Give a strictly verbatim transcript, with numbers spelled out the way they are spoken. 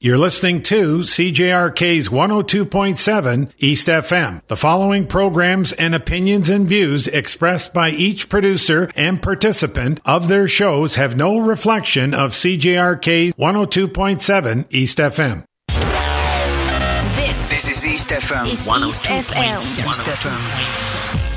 You're listening to C J R K's one oh two point seven East F M. The following programs and opinions and views expressed by each producer and participant of their shows have no reflection of C J R K's one oh two point seven East F M. This, this is East F M. Is East F M. East F M.